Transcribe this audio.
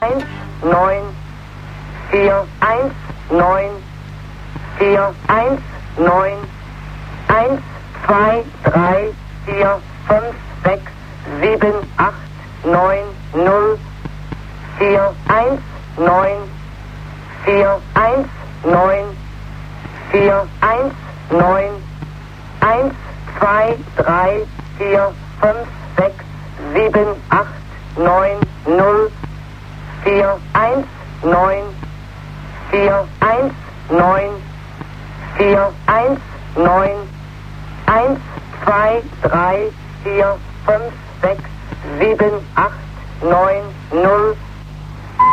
1, 9, 4, 1, 9, 4, 1, 9, 1, 2, 3, 4, 5, 6, 7, 8, 9, 0, 4, 1, 9, 4, 1, 9, 4, 1, 9, 1, 2, 3, 4, 5, 6, 7, 8, 9, 0, 4, 1, 9, 4, 1, 9, 4, 1, 9, 1, 2, 3, 4, 5, 6, 7, 8, 9, 0,